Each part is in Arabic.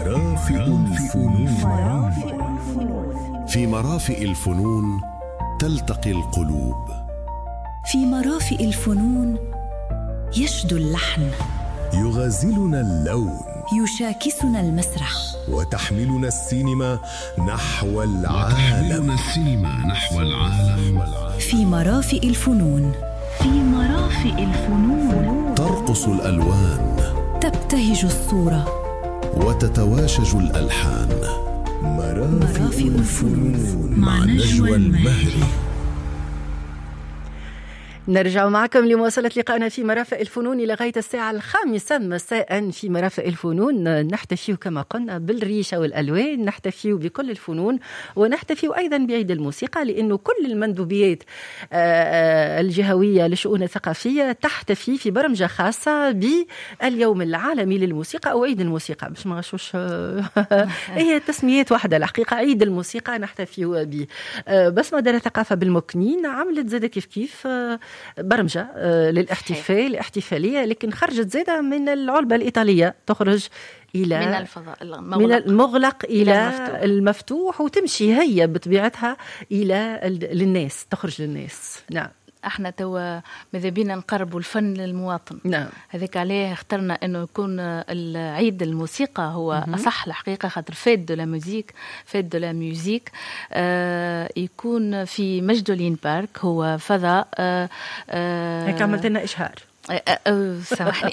مرافئ الفنون. في مرافئ الفنون تلتقي القلوب. في مرافئ الفنون يشدو اللحن، يغازلنا اللون، يشاكسنا المسرح، وتحملنا السينما نحو العالم. في مرافئ الفنون. في مرافئ الفنون ترقص الألوان، تبتهج الصورة، وتتواشج الألحان. مرافئ الفنون مع نجوى المهري. نرجع معكم لمواصلة لقائنا في مرافئ الفنون لغاية الساعة 5 مساء. في مرافئ الفنون نحتفي كما قلنا بالريشة والألوان، نحتفي بكل الفنون، ونحتفي أيضا بعيد الموسيقى، لأنه كل المندوبيات الجهوية للشؤون الثقافية تحتفي في برمجة خاصة باليوم العالمي للموسيقى أو عيد الموسيقى، باش ما غشوش هي تسميات واحدة الحقيقة. عيد الموسيقى نحتفي به. بسمة دار الثقافة بالمكنين عملت زادة كيف برمجة للاحتفال، الاحتفالية، لكن خرجت زادة من العلبة الإيطالية، تخرج إلى من الفضاء من المغلق إلى المفتوح، وتمشي هي بطبيعتها إلى للناس، تخرج للناس. نعم، احنا توا ماذا بينا نقربوا الفن للمواطن. نعم، هذاك عليه اخترنا انه يكون العيد الموسيقى هو اصح الحقيقه، خاطر فيت دو لا ميوزيك، فيت دو لا ميوزيك يكون في مجدولين بارك، هو فضاء هيك عملت لنا اشهار. سامحني.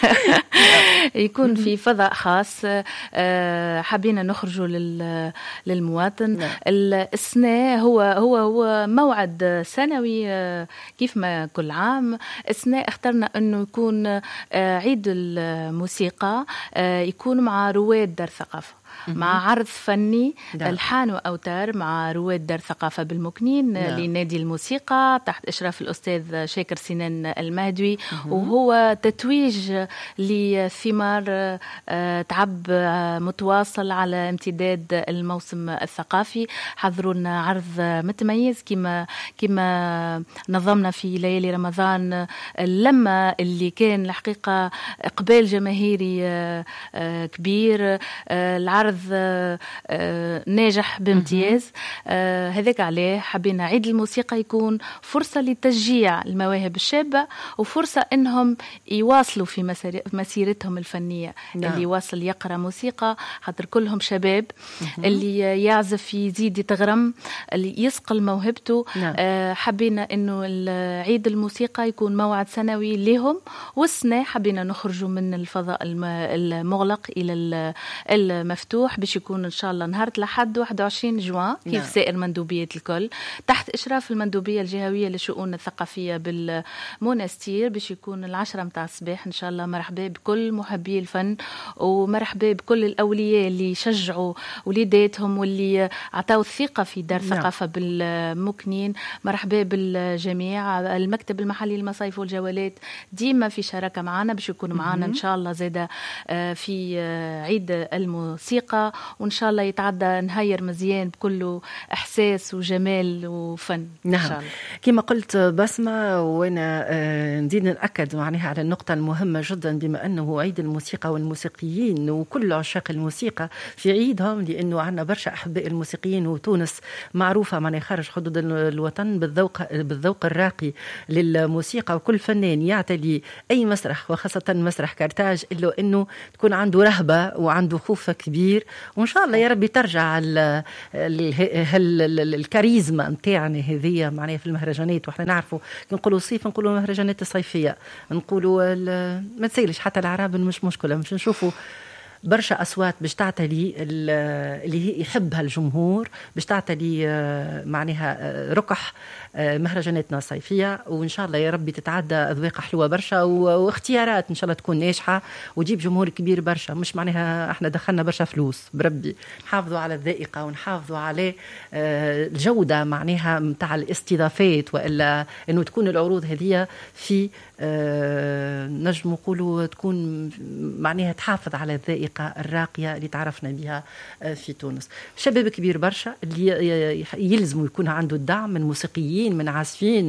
يكون في فضاء خاص، حابين نخرجوا للمواطن. السنة هو موعد سنوي كيف ما كل عام. السنة اخترنا انه يكون عيد الموسيقى يكون مع رواد دار ثقافة، مع عرض فني ألحان وأوتار مع رواد دار ثقافة بالمكنين لنادي الموسيقى تحت إشراف الأستاذ شاكر سنان المهدوي. وهو تتويج لثمار تعب متواصل على امتداد الموسم الثقافي. حضرونا عرض متميز كما نظمنا في ليالي رمضان، اللمة اللي كان الحقيقة إقبال جماهيري كبير. العرض ناجح بامتياز. هذاك عليه حبينا عيد الموسيقى يكون فرصة لتشجيع المواهب الشابة، وفرصة انهم يواصلوا في مسيرتهم الفنية. اللي يواصل يقرأ موسيقى خاطر كلهم شباب، اللي يعزف يزيد يتغرم، اللي يسقل موهبته. حبينا انه عيد الموسيقى يكون موعد سنوي لهم، والسنة حبينا نخرجوا من الفضاء المغلق الى المفتوح، باش يكون ان شاء الله نهار لحد 21 جوان كيف سائر مندوبيات الكل، تحت اشراف المندوبيه الجهويه للشؤون الثقافيه بالمونستير، باش يكون 10 متاع الصباح ان شاء الله. مرحبا بكل محبي الفن، ومرحبا بكل الاولياء اللي شجعوا وليداتهم واللي عطاوا الثقه في دار ثقافه بالمكنين. مرحبا بالجميع. المكتب المحلي للمصايف والجولات ديما في شراكه معنا، باش يكونوا معنا ان شاء الله زاده في عيد الموسيقى، وإن شاء الله يتعدى نهير مزيان بكله إحساس وجمال وفن. نعم. إن شاء الله. كما قلت بسمة، وأنا نزيد نأكد معناها على النقطة المهمة جدا، بما أنه عيد الموسيقى والموسيقيين وكل عشاق الموسيقى في عيدهم، لأنه عندنا برشا أحباء الموسيقيين، وتونس معروفة معناها خارج حدود الوطن بالذوق الراقي للموسيقى، وكل فنان يعتلي أي مسرح وخاصة مسرح كارتاج إلا أنه تكون عنده رهبة وعنده خوف كبير. وإن شاء الله يا ربي ترجع الكاريزما نتاعنا هذه معناها في المهرجانات. وإحنا نعرفوا نقولوا صيف نقولوا المهرجانات الصيفية، نقولوا ما تسيلش حتى العرب مش مشكلة، مش نشوفوا برشا أصوات باش تعتلي اللي هي يحبها الجمهور، باش تعتلي معناها ركح مهرجاناتنا الصيفية. وإن شاء الله يا ربي تتعدى أذواق حلوة برشا، واختيارات إن شاء الله تكون ناجحة وتجيب جمهور كبير برشا. مش معناها إحنا دخلنا برشا فلوس، بربي نحافظوا على الذائقة ونحافظوا على الجودة معناها متاع الاستضافات، وإلا إنه تكون العروض هذه في نجم نقولوا تكون معناها تحافظ على الذائقة الراقية اللي تعرفنا بها في تونس. شباب كبير برشا اللي يلزم يكون عنده الدعم من موسيقيين، من عازفين،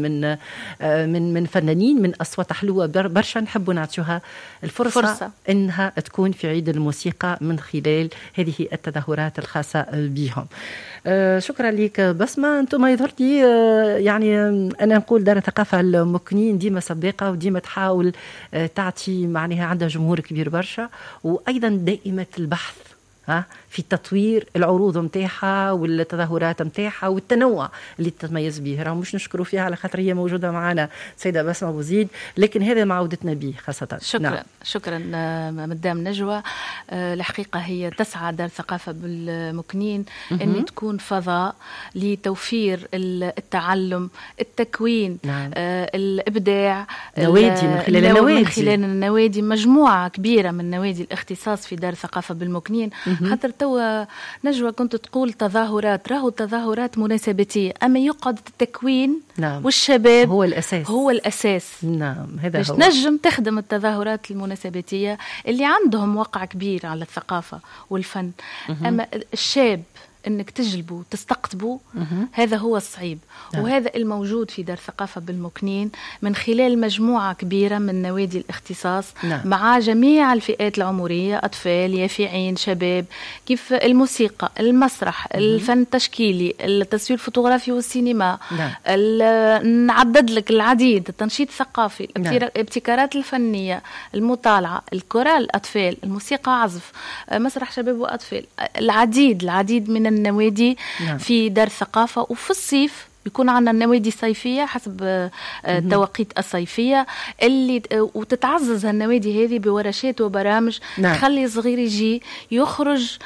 من فنانين، من أصوات حلوة برشا. نحب نعطيها الفرصة إنها تكون في عيد الموسيقى من خلال هذه التظاهرات الخاصة بهم. شكرا لك بسمة. أنتم يظهر لي يعني أنا نقول دار الثقافة المكنين ديما سباقة وديما تحاول تعطي معناها عندها جمهور كبير برشا، وأيضا دائمة البحث في تطوير العروض متاعها والتظاهرات متاعها والتنوع اللي تتميز به. راهو مش نشكروا فيها على خاطر هي موجودة معنا سيدة بسمة بوزيد، لكن هذا معودتنا به خاصة. شكرا. نعم. شكرا مدام نجوى. الحقيقة هي تسعى دار الثقافة بالمكنين أن تكون فضاء لتوفير التعلم، التكوين، نعم. الإبداع، نوادي من خلال النوادي، مجموعة كبيرة من نوادي الاختصاص في دار الثقافة بالمكنين. خاطر توا نجوى كنت تقول تظاهرات، راهو تظاهرات مناسبتية، أما يقعد التكوين، نعم. والشباب هو الأساس. نعم، هذا باش نجم تخدم التظاهرات المناسبتية اللي عندهم وقع كبير على الثقافة والفن. أما الشاب انك تجلبه تستقطبه هذا هو الصعيب. نعم. وهذا الموجود في دار ثقافة بالمكنين من خلال مجموعة كبيرة من نوادي الاختصاص. نعم. مع جميع الفئات العمرية، أطفال، يافعين، شباب، كيف الموسيقى، المسرح، الفن التشكيلي، التصوير الفوتوغرافي والسينما. نعم. نعدد لك العديد، التنشيط الثقافي، نعم. الابتكارات الفنية، المطالعة، الكورال الأطفال، الموسيقى عزف، مسرح شباب وأطفال، العديد من النوادي. نعم. في دار الثقافة. وفي الصيف يكون عندنا النوادي الصيفية حسب التوقيت الصيفية اللي وتتعزز النوادي هذه بورشات وبرامج. نعم. تخلي صغير يجي يخرج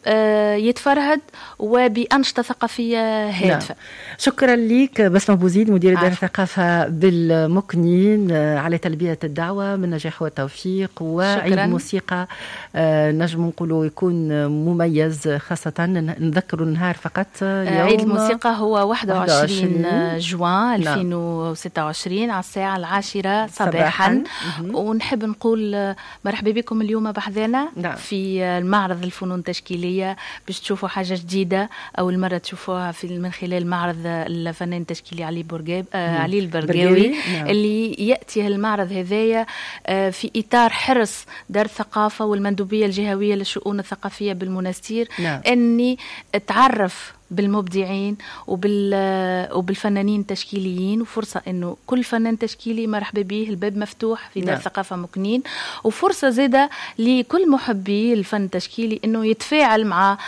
يتفرهد وبأنشطة ثقافية هادفة. نعم. شكرا لك بسمة بوزيد مدير دار الثقافة بالمكنين على تلبية الدعوة من نجاح والتوفيق. وعيد موسيقى نجم نقولوا يكون مميز، خاصة نذكروا النهار فقط. عيد الموسيقى هو 21 جوان 2026 على الساعة 10 صباحا. ونحب نقول مرحبا بكم اليوم بحذانا. نعم. في المعرض الفنون التشكيلية باش تشوفوا حاجة جديدة أول مرة تشوفوها من خلال معرض الفنان التشكيلي علي البرقاوي. نعم. اللي يأتي المعرض هذايا في إطار حرص دار الثقافة والمندوبية الجهوية للشؤون الثقافية بالمنستير. نعم. أني تعرف بالمبدعين وبالفنانين التشكيليين، وفرصة انه كل فنان تشكيلي مرحبا به، الباب مفتوح في دار ثقافة مكنين. وفرصة زادة لكل محبي الفن التشكيلي انه يتفاعل مع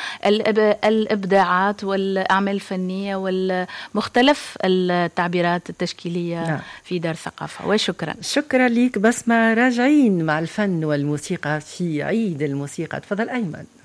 الابداعات والاعمال الفنية والمختلف التعبيرات التشكيلية. في دار ثقافة. وشكرا. شكرا لك بسمة. راجعين مع الفن والموسيقى في عيد الموسيقى. تفضل أيمن.